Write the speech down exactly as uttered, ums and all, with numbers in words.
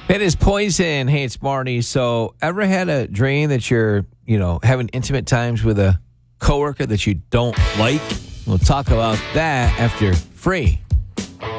It is Poison. Hey, it's Marty. So, ever had a dream that you're, you know, having intimate times with a coworker that you don't like? We'll talk about that after Free